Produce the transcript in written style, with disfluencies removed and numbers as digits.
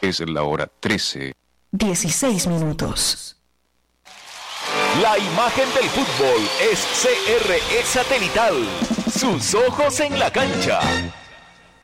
Es la hora 13. 16 minutos. La imagen del fútbol es CRE Satelital. Sus ojos en la cancha.